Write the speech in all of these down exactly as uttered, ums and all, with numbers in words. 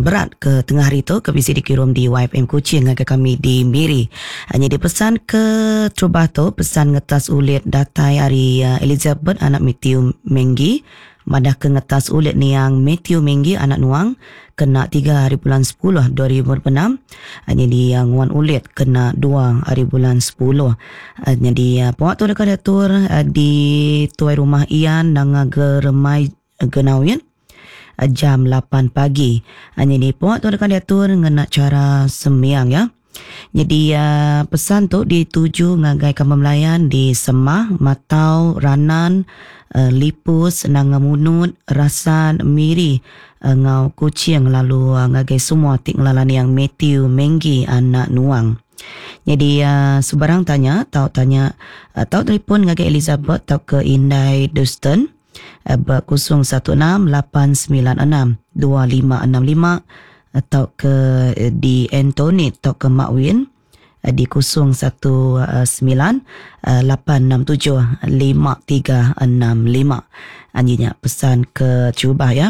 berat ke tengah hari tu ke visi dikirim di Y F M Kuching ke kami di Miri. Hanya dipesan ke Trubah tu pesan ngetas ulit datai hari uh, Elizabeth anak Matthew Menggi. Madah ke ngetas ulit ni yang Matthew Menggi anak Nuang kena tiga hari bulan sepuluh dua ribu enam. Hanya di yang Wan ulit kena dua hari bulan sepuluh. Hanya di uh, puak tu dekat datur uh, di tuai rumah Ian nang geremai Genawin jam lapan pagi. Hanya ni puak tu dekat diatur ngena cara sembiang ya. Jadi uh, pesan tu dituju ngagai kampung melayan di Semah, Matau, Ranan, uh, Lipus, Nangamunut, Rasan, Miri, uh, Ngau Kuching lalu uh, ngagai semua tik ngelalani yang Matthew Menggi anak Nuang. Jadi uh, sebarang tanya, tahu tanya, uh, tahu telefon ngagai Elizabeth tahu ke Indai Dustin. Kosong satu enam lapan sembilan enam dua lima enam lima atau ke di Anthony atau ke Makwin di kosong satu sembilan lapan enam tujuh lima tiga enam lima. Anjinya pesan ke Cuba ya.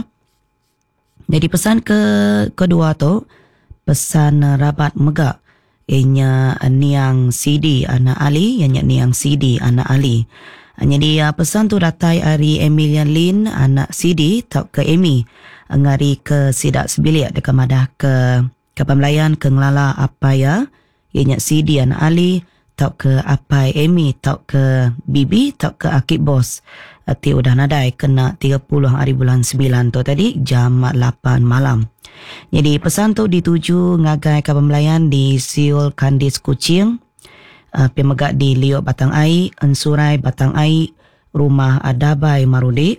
Jadi pesan ke kedua tu pesan Rabat Megak ianya Niang Sidi anak Ali, ianya Niang Sidi anak Ali. Jadi uh, pesan tu datai hari Emilia Lin anak Sidi tau ke Amy ngari ke Sidak Sebilik dekat madah ke Kapal Melayan ke Ngelala Apaya ianya Sidi anak Ali tau ke Apai Amy tau ke Bibi tau ke Akib Bos. Ti udah nadai kena tiga puluh hari bulan sembilan tu tadi jam lapan malam. Jadi pesan tu dituju ngagai Kapal Melayan di Siul Kandis Kuching. Uh, Pemegak di Liok Batang Ai, Ensurai Batang Ai, Rumah Adabai Marudi.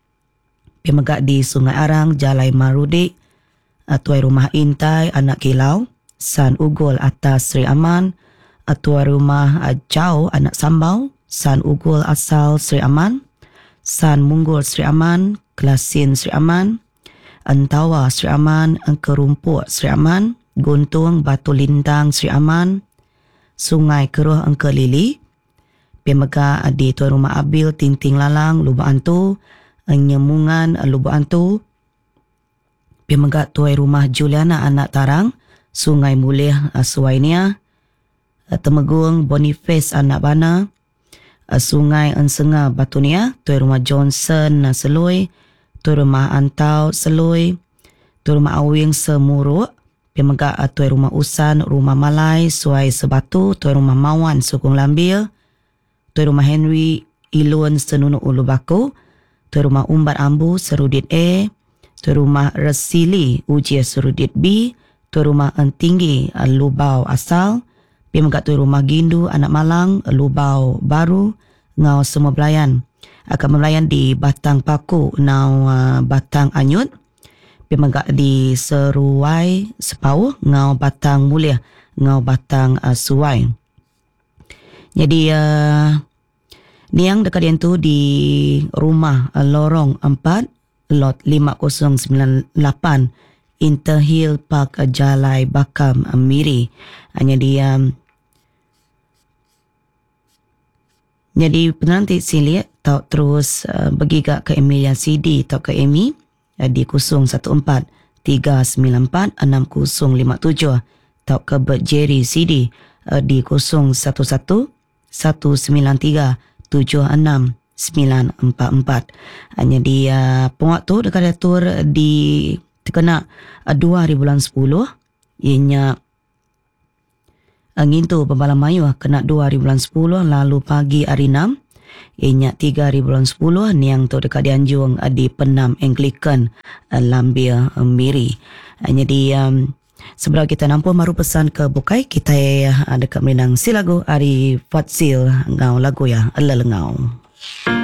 Pemegak di Sungai Arang, Jalai Marudi, uh, Tuai Rumah Intai, Anak Kilau, San Ugol Atas Sri Aman, uh, Tuai Rumah uh, Jau, Anak Sambau, San Ugol Asal Sri Aman, San Munggul Sri Aman, Kelasin Sri Aman, Antawa Sri Aman, Engkerumpuk Sri Aman, Guntung Batu Lintang Sri Aman, Sungai Keruh Engke Lili, Pemegak di Tuan Rumah Abil Tinting Lalang Lubuk Antu, Nyemungan Lubuk Antu, Pemegak Tuan Rumah Juliana Anak Tarang, Sungai Mulih Suwainia, Temegung Boniface Anak Bana, Sungai Ensenga Batunia, Tuan Rumah Johnson Seloi, Tuan Rumah Antau Seloi, Tuan Rumah Awing Semuruk, Pemegak Tuai Rumah Usan, Rumah Malai, Suai Sebatu, Tuai Rumah Mawan, Sukung Lambil, Tuai Rumah Henry, Ilun, Senunuk Ulu Baku, Tuai Rumah Umbat Ambu, Serudit A, Tuai Rumah Resili, Ujian Serudit B, Tuai Rumah Entinggi, Lubau Asal, Pemegak Tuai Rumah Gindu, Anak Malang, Lubau Baru, Ngau Semua Belayan. Akan melayan di Batang Paku, Ngau uh, Batang Anyut, Pemegak di Seruai Sepau, Ngau Batang Mulia, Ngau Batang uh, Suai. Jadi uh, ni yang dekat yang tu di rumah uh, Lorong empat, Lot lima kosong sembilan lapan, Interhill Park uh, Jalai Bakam uh, Miri. Hanya di um, jadi penanti sini tau terus uh, bergigak ke Emilia Sidi tau ke Amy di kosong satu empat tiga sembilan empat enam kosong lima tujuh atau ke Bert Jerry C D di kosong satu satu satu sembilan tiga tujuh enam sembilan empat empat. Hanya di uh, penguat tu dekat datur di terkena uh, dua hari bulan sepuluh ianya angin tu pembalam mayu kena dua hari bulan sepuluh lalu pagi hari enam ianya tiga hari bulan sepuluh ni yang tu dekat Dianjung di Penam Anglican Lambia Miri. Jadi um, sebelum kita nampu maru pesan ke Bukai kita uh, dekat Minang si lagu Ari Fatsil ngau lagu ya Lelengau.